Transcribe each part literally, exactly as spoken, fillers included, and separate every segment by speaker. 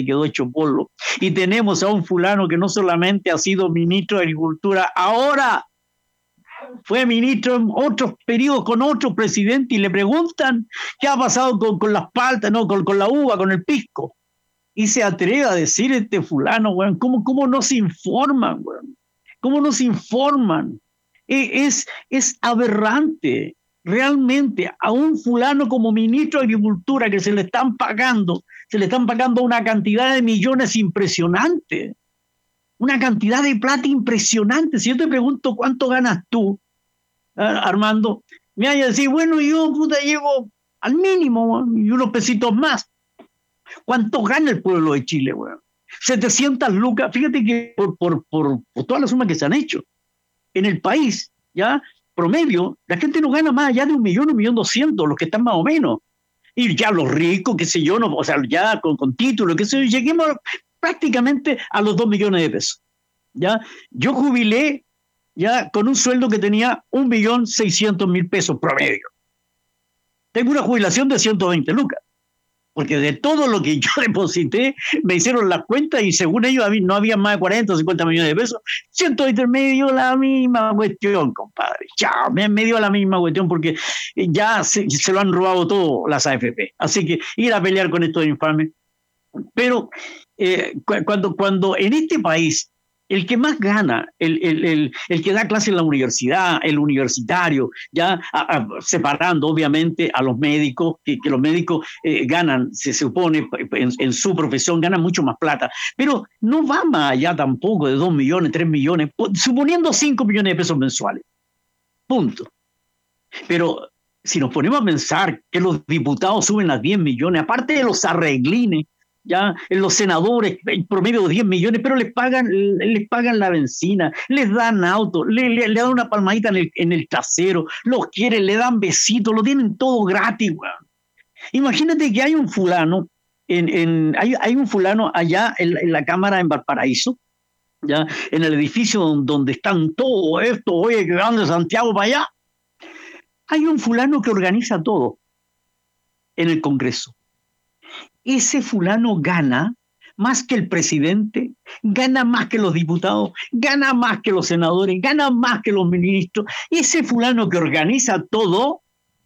Speaker 1: quedó hecho polvo. Y tenemos a un fulano que no solamente ha sido ministro de Agricultura, ahora fue ministro en otros periodos con otro presidente y le preguntan qué ha pasado con, con las paltas, no, con, con la uva, con el pisco. Y se atreve a decir este fulano, weón, ¿cómo, cómo no se informan, weón? ¿Cómo no se informan? Es, es aberrante, realmente, a un fulano como ministro de Agricultura que se le están pagando, se le están pagando una cantidad de millones impresionante, una cantidad de plata impresionante. Si yo te pregunto cuánto ganas tú, Armando, me vaya a decir, bueno, yo puta llevo al mínimo y unos pesitos más. ¿Cuánto gana el pueblo de Chile, weón? setecientas lucas, fíjate que por, por, por, por todas las sumas que se han hecho en el país, ya, promedio, la gente no gana más allá de un millón, un millón doscientos, los que están más o menos. Y ya los ricos, qué sé yo, no, o sea, ya con, con título, qué sé yo, lleguemos prácticamente a los dos millones de pesos. ¿Ya? Yo jubilé ya con un sueldo que tenía un millón seiscientos mil pesos promedio. Tengo una jubilación de ciento veinte lucas. Porque de todo lo que yo deposité, me hicieron las cuentas y según ellos no había más de cuarenta o cincuenta millones de pesos. ciento veinte me dio la misma cuestión, compadre. Chao, me, me dio la misma cuestión porque ya se, se lo han robado todo las A F P. Así que ir a pelear con estos infames. Pero eh, cuando, cuando en este país el que más gana, el, el, el, el que da clase en la universidad, el universitario, ya a, a, separando obviamente a los médicos, que, que los médicos eh, ganan, se supone, en, en su profesión ganan mucho más plata, pero no va más allá tampoco de dos millones, tres millones, suponiendo cinco millones de pesos mensuales. Punto. Pero si nos ponemos a pensar que los diputados suben a diez millones, aparte de los arreglines, ya en los senadores, en promedio de diez millones, pero les pagan, les pagan la benzina, les dan auto, le, le, le dan una palmadita en el, en el trasero, los quieren, le dan besitos, lo tienen todo gratis, weón. Imagínate que hay un fulano, en, en, hay, hay un fulano allá en, en la Cámara en Valparaíso, ya en el edificio donde, donde están todos estos, oye, que van de Santiago para allá. Hay un fulano que organiza todo en el Congreso. Ese fulano gana más que el presidente, gana más que los diputados, gana más que los senadores, gana más que los ministros. Ese fulano que organiza todo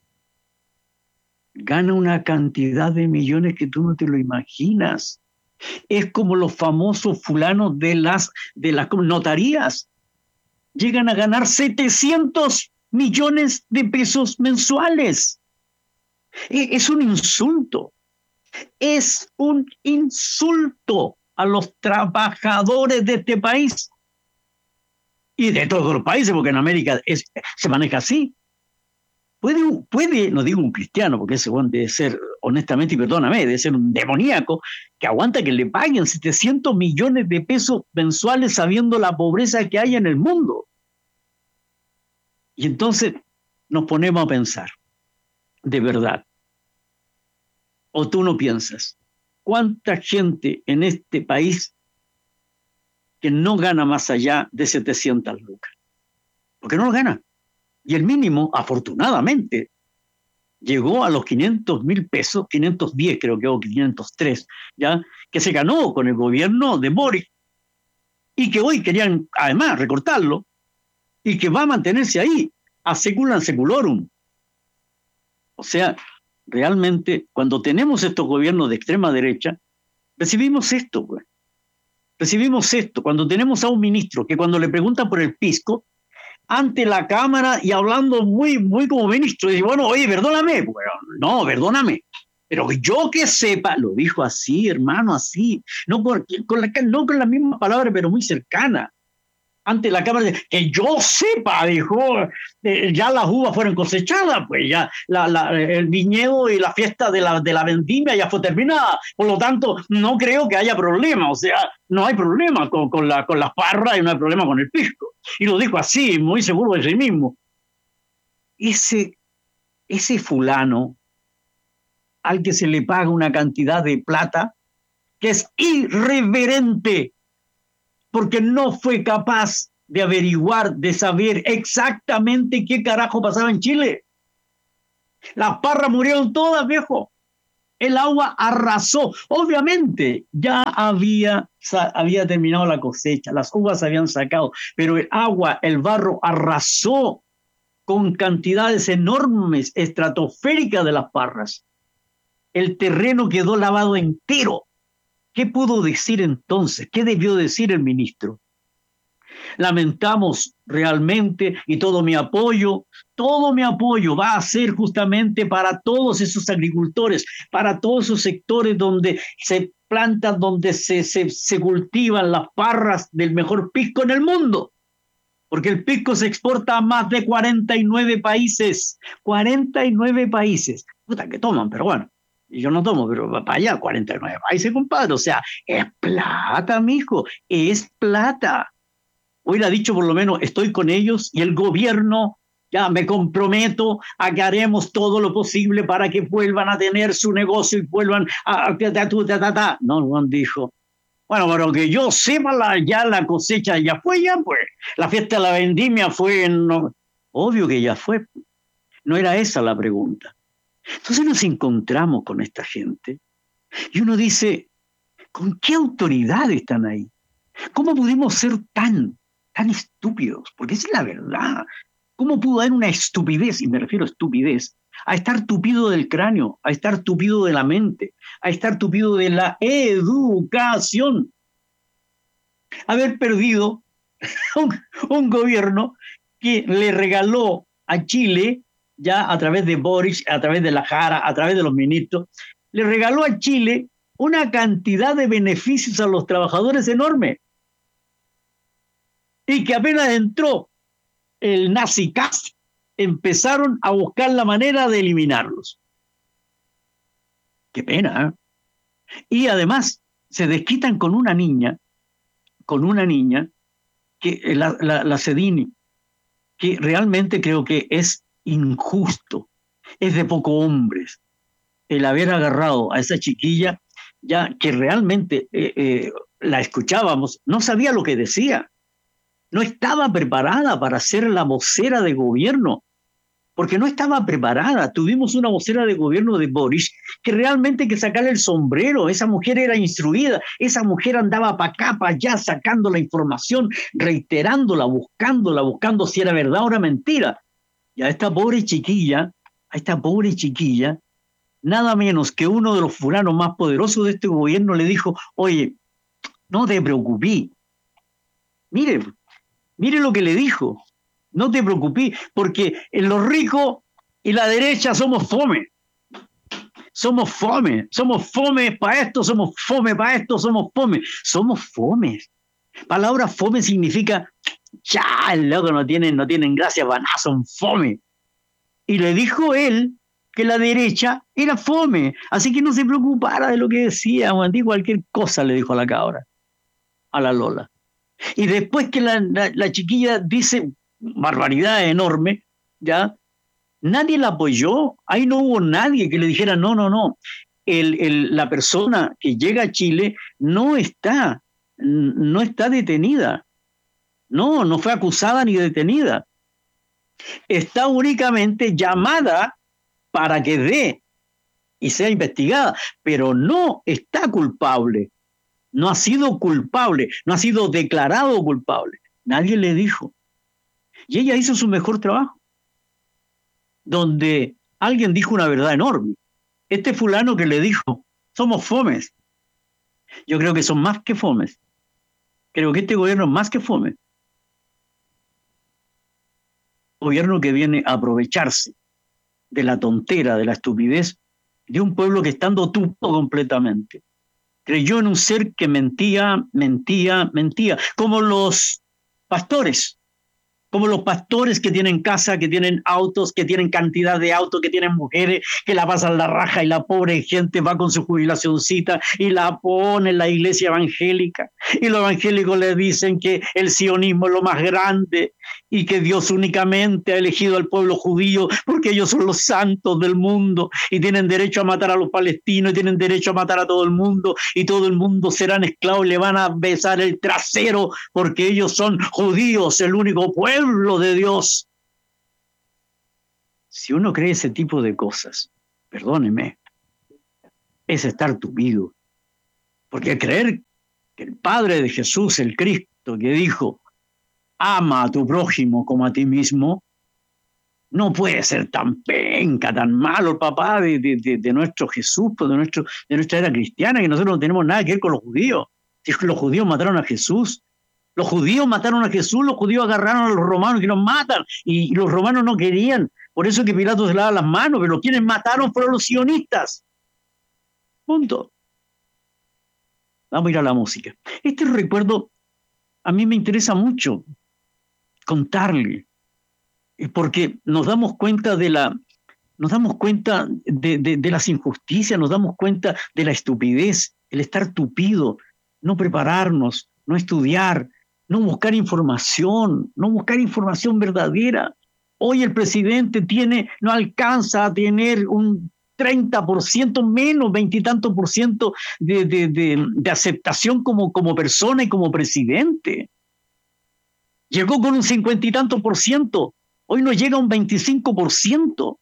Speaker 1: gana una cantidad de millones que tú no te lo imaginas. Es como los famosos fulanos de las, de las notarías. Llegan a ganar setecientos millones de pesos mensuales. Es un insulto. Es un insulto a los trabajadores de este país y de todos los países, porque en América es, se maneja así. Puede, puede, no digo un cristiano, porque ese buen debe ser, honestamente, y perdóname, debe ser un demoníaco que aguanta que le paguen setecientos millones de pesos mensuales sabiendo la pobreza que hay en el mundo. Y entonces nos ponemos a pensar, de verdad, o tú no piensas, ¿cuánta gente en este país que no gana más allá de setecientas lucas? Porque no lo gana. Y el mínimo, afortunadamente, llegó a los quinientos mil pesos, quinientos diez creo que, o quinientos tres, ¿ya? Que se ganó con el gobierno de Boric y que hoy querían además recortarlo y que va a mantenerse ahí, a seculan seculorum. O sea, realmente, cuando tenemos estos gobiernos de extrema derecha, recibimos esto, güey. Recibimos esto. Cuando tenemos a un ministro que cuando le preguntan por el pisco, ante la Cámara y hablando muy, muy como ministro, dice, bueno, oye, perdóname, bueno, no, perdóname, pero yo que sepa, lo dijo así, hermano, así, no con, con, la, no con la misma palabra, pero muy cercana. Ante la Cámara, que yo sepa, dijo, eh, ya las uvas fueron cosechadas, pues ya la, la, el viñedo y la fiesta de la, de la vendimia ya fue terminada, por lo tanto, no creo que haya problema, o sea, no hay problema con, con, la, con las parras y no hay problema con el pisco. Y lo dijo así, muy seguro de sí mismo. Ese, ese fulano al que se le paga una cantidad de plata que es irreverente, porque no fue capaz de averiguar, de saber exactamente qué carajo pasaba en Chile. Las parras murieron todas, viejo. El agua arrasó. Obviamente ya había, había terminado la cosecha, las uvas se habían sacado, pero el agua, el barro arrasó con cantidades enormes, estratosféricas de las parras. El terreno quedó lavado entero. ¿Qué pudo decir entonces? ¿Qué debió decir el ministro? Lamentamos realmente, y todo mi apoyo, todo mi apoyo va a ser justamente para todos esos agricultores, para todos esos sectores donde se plantan, donde se, se, se cultivan las parras del mejor pisco en el mundo. Porque el pisco se exporta a más de cuarenta y nueve países. cuarenta y nueve países. Puta, que toman, pero bueno. Yo no tomo, pero para allá, cuarenta y nueve países, compadre. O sea, es plata, mijo. Es plata. Hubiera dicho por lo menos, estoy con ellos y el gobierno, ya me comprometo a que haremos todo lo posible para que vuelvan a tener su negocio y vuelvan a... No, Juan dijo, bueno, pero que yo sepa, la, ya la cosecha ya fue, ya pues. La fiesta de la vendimia fue en... No, obvio que ya fue. No era esa la pregunta. Entonces nos encontramos con esta gente y uno dice, ¿con qué autoridad están ahí? ¿Cómo pudimos ser tan, tan estúpidos? Porque esa es la verdad. ¿Cómo pudo haber una estupidez, y me refiero a estupidez, a estar tupido del cráneo, a estar tupido de la mente, a estar tupido de la educación? Haber perdido un, un gobierno que le regaló a Chile, ya a través de Boris, a través de la Jara, a través de los ministros, le regaló a Chile una cantidad de beneficios a los trabajadores enorme. Y que apenas entró el nazi Cast, empezaron a buscar la manera de eliminarlos. Qué pena, ¿eh? Y además se desquitan con una niña, con una niña, que la, la, la Sedini, que realmente creo que es injusto, es de poco hombres, el haber agarrado a esa chiquilla, ya que realmente eh, eh, la escuchábamos, no sabía lo que decía, no estaba preparada para ser la vocera de gobierno, porque no estaba preparada. Tuvimos una vocera de gobierno de Boris que realmente hay que sacarle el sombrero. Esa mujer era instruida, esa mujer andaba para acá, para allá, sacando la información, reiterándola, buscándola, buscando si era verdad o era mentira. Y a esta pobre chiquilla, a esta pobre chiquilla, nada menos que uno de los fulanos más poderosos de este gobierno le dijo, oye, no te preocupes. Mire, mire lo que le dijo. No te preocupes, porque en los ricos y la derecha somos fome. Somos fome. Somos fome para esto, somos fome para esto, somos fome. Somos fomes. Palabra fome significa, ya, loco, no tienen, no tienen gracia para nada, son fome. Y le dijo él que la derecha era fome, así que no se preocupara de lo que decía, cualquier cosa le dijo a la cabra, a la Lola. Y después que la, la, la chiquilla dice barbaridad enorme, ¿ya? Nadie la apoyó, ahí no hubo nadie que le dijera, no, no, no, el, el, la persona que llega a Chile no está, no está detenida, no, no fue acusada ni detenida, está únicamente llamada para que dé y sea investigada, pero no está culpable, no ha sido culpable, no ha sido declarado culpable, nadie le dijo. Y ella hizo su mejor trabajo, donde alguien dijo una verdad enorme. Este fulano que le dijo, somos fomes. Yo creo que son más que fomes. Creo que este gobierno es más que fome. Gobierno que viene a aprovecharse de la tontera, de la estupidez de un pueblo que estando tupo completamente, creyó en un ser que mentía, mentía, mentía, como los pastores. Como los pastores que tienen casa, que tienen autos, que tienen cantidad de autos, que tienen mujeres, que la pasan la raja y la pobre gente va con su jubilacioncita y la pone en la iglesia evangélica. Y los evangélicos le dicen que el sionismo es lo más grande y que Dios únicamente ha elegido al pueblo judío porque ellos son los santos del mundo y tienen derecho a matar a los palestinos y tienen derecho a matar a todo el mundo y todo el mundo serán esclavos y le van a besar el trasero porque ellos son judíos, el único pueblo pueblo de Dios. Si uno cree ese tipo de cosas, perdóneme, es estar tupido. Porque creer que el Padre de Jesús, el Cristo, que dijo, ama a tu prójimo como a ti mismo, no puede ser tan penca, tan malo el papá de, de, de, de nuestro Jesús, de, nuestro, de nuestra era cristiana, que nosotros no tenemos nada que ver con los judíos. Si los judíos mataron a Jesús, los judíos mataron a Jesús, los judíos agarraron a los romanos que nos matan, y, y los romanos no querían. Por eso que Pilato se lava las manos, pero quienes mataron fueron los sionistas. Punto. Vamos a ir a la música. Este recuerdo a mí me interesa mucho contarle, porque nos damos cuenta de la, nos damos cuenta de, de, de las injusticias, nos damos cuenta de la estupidez, el estar tupido, no prepararnos, no estudiar, no buscar información, no buscar información verdadera. Hoy el presidente tiene, no alcanza a tener un treinta por ciento menos, veintitantos por ciento de, de, de, de aceptación como, como persona y como presidente. Llegó con un cincuenta y tanto por ciento. Hoy no llega a un veinticinco por ciento.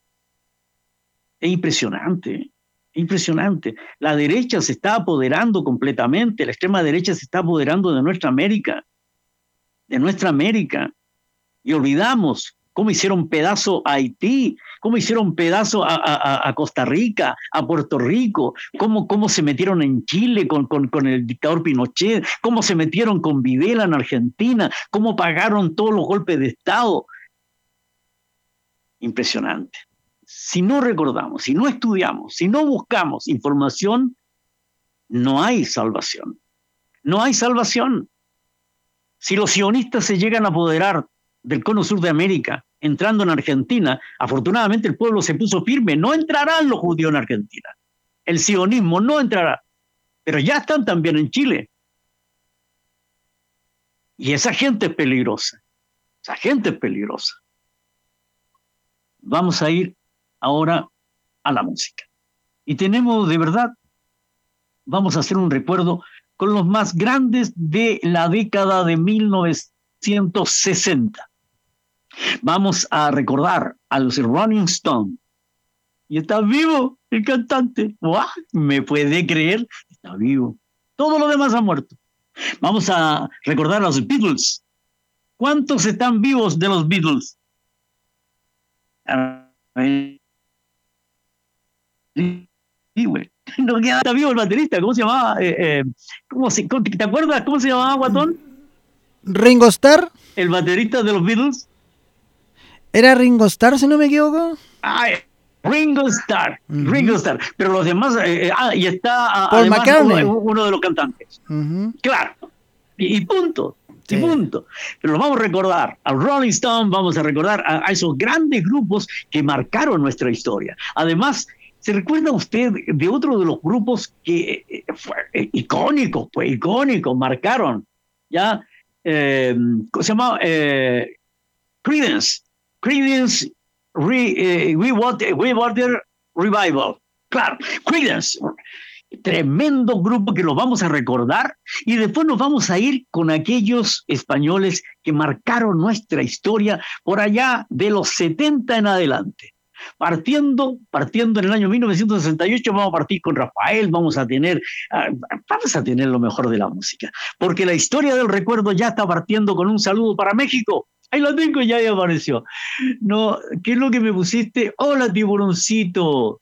Speaker 1: Es impresionante, es impresionante. La derecha se está apoderando completamente, la extrema derecha se está apoderando de nuestra América, de nuestra América. Y olvidamos cómo hicieron pedazo a Haití, cómo hicieron pedazo a, a, a Costa Rica, a Puerto Rico, cómo, cómo se metieron en Chile con, con, con el dictador Pinochet, cómo se metieron con Videla en Argentina, cómo pagaron todos los golpes de Estado. Impresionante. Si no recordamos, si no estudiamos, si no buscamos información, no hay salvación. No hay salvación. Si los sionistas se llegan a apoderar del cono sur de América, entrando en Argentina, afortunadamente el pueblo se puso firme, no entrarán los judíos en Argentina. El sionismo no entrará, pero ya están también en Chile. Y esa gente es peligrosa. Esa gente es peligrosa. Vamos a ir ahora a la música. Y tenemos, de verdad, vamos a hacer un recuerdo con los más grandes de la década de mil novecientos sesenta. Vamos a recordar a los Rolling Stones. Y está vivo el cantante. ¡Wow! ¿Me puede creer? Está vivo. Todo lo demás ha muerto. Vamos a recordar a los Beatles. ¿Cuántos están vivos de los Beatles? Sí, güey. No queda está vivo el baterista. ¿Cómo se llamaba? Eh, eh, ¿cómo se, ¿Te acuerdas cómo se llamaba, Guatón?
Speaker 2: ¿Ringo Starr?
Speaker 1: El baterista de los Beatles.
Speaker 2: ¿Era Ringo Starr, si no me equivoco?
Speaker 1: Ay, Ringo Starr, uh-huh. Ringo Starr. Pero los demás, eh, ah, y está
Speaker 2: Paul
Speaker 1: además
Speaker 2: McCartney.
Speaker 1: Uno, uno de los cantantes.
Speaker 2: Uh-huh.
Speaker 1: Claro. Y, y punto.
Speaker 2: Sí.
Speaker 1: Y punto. Pero lo vamos a recordar al Rolling Stone, vamos a recordar a, a esos grandes grupos que marcaron nuestra historia. Además, ¿se recuerda usted de otro de los grupos que eh, fue eh, icónicos, pues icónicos, marcaron? ¿Ya? Eh, ¿Cómo se llama? Eh, Creedence. Creedence Re, eh, Water, Water Revival. Claro, Creedence. Tremendo grupo que lo vamos a recordar y después nos vamos a ir con aquellos españoles que marcaron nuestra historia por allá de los setenta en adelante. Partiendo, partiendo en el año mil novecientos sesenta y ocho vamos a partir con Rafael, vamos a tener, uh, vamos a tener lo mejor de la música, porque la historia del recuerdo ya está partiendo con un saludo para México. Ahí lo tengo, ya ahí apareció. No, ¿qué es lo que me pusiste? Hola, tiburoncito.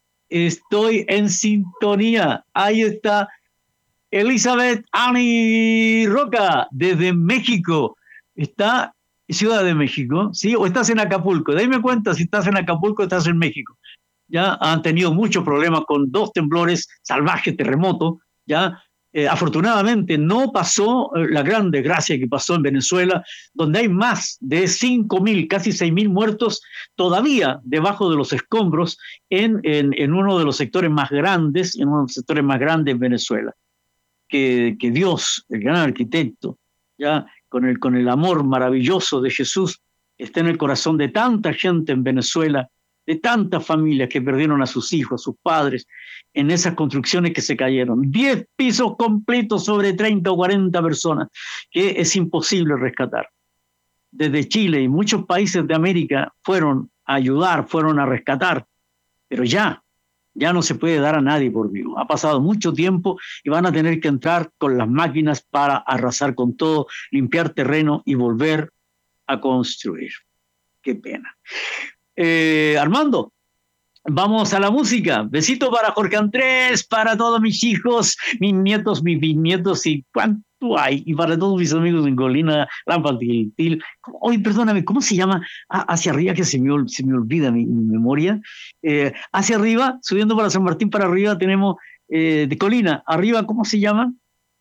Speaker 1: Estoy en sintonía. Ahí está Elizabeth Annie Roca, desde México. Está en Ciudad de México, ¿sí? O estás en Acapulco. Dame cuenta si estás en Acapulco o estás en México. Ya han tenido muchos problemas con dos temblores salvajes, terremotos, ya. Eh, afortunadamente no pasó eh, la gran desgracia que pasó en Venezuela, donde hay más de cinco mil, casi seis mil muertos todavía debajo de los escombros en, en, en uno de los sectores más grandes, en uno de los sectores más grandes en Venezuela. Que, que Dios, el gran arquitecto, ya con el, con el amor maravilloso de Jesús, está en el corazón de tanta gente en Venezuela, de tantas familias que perdieron a sus hijos, a sus padres, en esas construcciones que se cayeron. Diez pisos completos sobre treinta o cuarenta personas, que es imposible rescatar. Desde Chile y muchos países de América fueron a ayudar, fueron a rescatar, pero ya, ya no se puede dar a nadie por vivo. Ha pasado mucho tiempo y van a tener que entrar con las máquinas para arrasar con todo, limpiar terreno y volver a construir. Qué pena. Eh, Armando, vamos a la música. Besito para Jorge Andrés, para todos mis hijos, mis nietos, mis bisnietos y cuánto hay. Y para todos mis amigos en Colina, Lampa, Tiltil. Oye, perdóname, ¿cómo se llama? Ah, hacia arriba, que se me, se me olvida mi, mi memoria. Eh, hacia arriba, subiendo para San Martín para arriba, tenemos eh, de Colina. Arriba, ¿cómo se llama?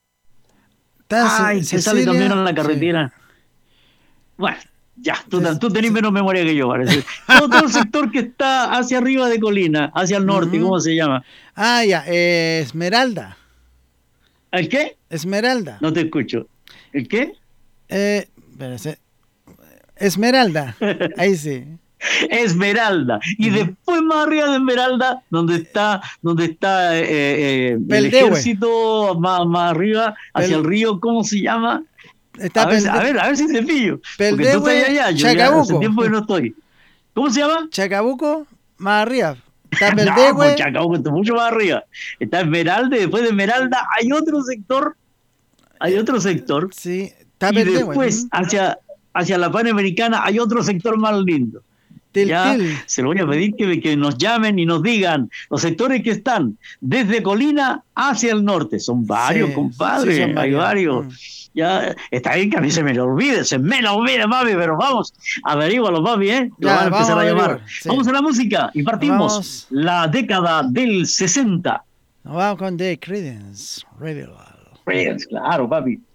Speaker 1: Ay, que sale también en la carretera. Sí. Bueno. Ya, tú, tú tenés menos memoria que yo, parece. Todo, todo el sector que está hacia arriba de Colina, hacia el norte, uh-huh. ¿Cómo se llama?
Speaker 2: Ah, ya, eh, Esmeralda.
Speaker 1: ¿El qué?
Speaker 2: Esmeralda.
Speaker 1: No te escucho. ¿El qué?
Speaker 2: Eh, espérate. Esmeralda, ahí sí.
Speaker 1: Esmeralda. Y uh-huh. después más arriba de Esmeralda, donde está, donde está eh, eh, el ejército, más, más arriba, hacia Pel- el río, ¿cómo se llama?
Speaker 2: Está
Speaker 1: a, ver, a ver, a ver si te pillo. Porque tú estás allá, yo ya hace tiempo que no estoy. ¿Cómo se llama?
Speaker 2: Chacabuco, más arriba.
Speaker 1: Está no, pues Chacabuco está mucho más arriba. Está Esmeralda, y después de Esmeralda hay otro sector. Hay otro sector.
Speaker 2: Sí, está
Speaker 1: y después, ¿eh? hacia, hacia la Panamericana, hay otro sector más lindo.
Speaker 2: Til,
Speaker 1: ya
Speaker 2: til.
Speaker 1: Se lo voy a pedir que, que nos llamen y nos digan los sectores que están desde Colina hacia el norte. Son varios, sí, compadre. Sí, son varios. Hay varios. Mm. Ya está bien que a mí se me lo olvide, se me lo olvide, mami, pero vamos, averígualo, mami, ¿eh? Lo
Speaker 2: ya,
Speaker 1: van a empezar a, a llamar.
Speaker 2: Sí.
Speaker 1: Vamos a la música y partimos vamos. La década del sesenta.
Speaker 2: Nos vamos con The Creedence Revival.
Speaker 1: Creedence, claro, papi.